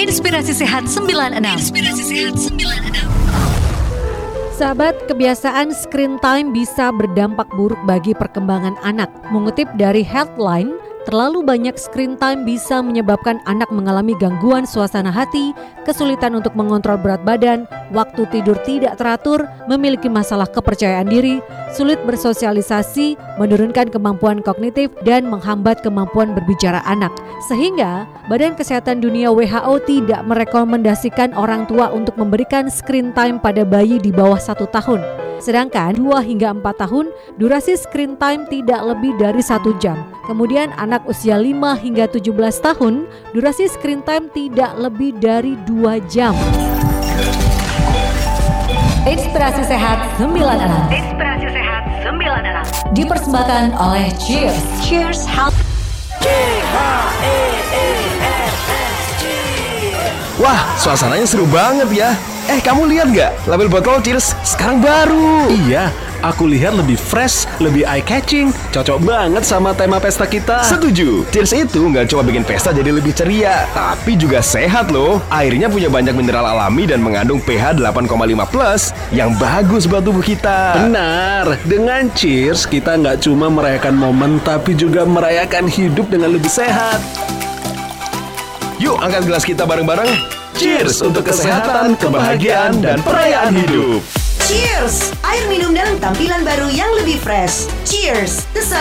Inspirasi Sehat 96. Sahabat, kebiasaan screen time bisa berdampak buruk bagi perkembangan anak. Mengutip dari Healthline, terlalu banyak screen time bisa menyebabkan anak mengalami gangguan suasana hati, kesulitan untuk mengontrol berat badan, waktu tidur tidak teratur, memiliki masalah kepercayaan diri, sulit bersosialisasi, menurunkan kemampuan kognitif, dan menghambat kemampuan berbicara anak. Sehingga, Badan Kesehatan Dunia WHO tidak merekomendasikan orang tua untuk memberikan screen time pada bayi di bawah 1 tahun. Sedangkan 2 hingga 4 tahun, durasi screen time tidak lebih dari 1 jam. Kemudian anak usia 5 hingga 17 tahun, durasi screen time tidak lebih dari 2 jam. Inspirasi Sehat 96. Inspirasi Sehat 96. Dipersembahkan oleh Cheers. Cheers Health. Wah, suasananya seru banget ya. Kamu lihat nggak? Label botol Cheers sekarang baru. Iya, aku lihat lebih fresh, lebih eye-catching. Cocok banget sama tema pesta kita. Setuju. Cheers itu nggak cuma bikin pesta jadi lebih ceria, tapi juga sehat loh. Airnya punya banyak mineral alami dan mengandung pH 8,5+ yang bagus buat tubuh kita. Benar, dengan Cheers kita nggak cuma merayakan momen, tapi juga merayakan hidup dengan lebih sehat. Yuk angkat gelas kita bareng-bareng. Cheers untuk kesehatan, kebahagiaan, dan perayaan hidup. Cheers! Air minum dalam tampilan baru yang lebih fresh. Cheers! The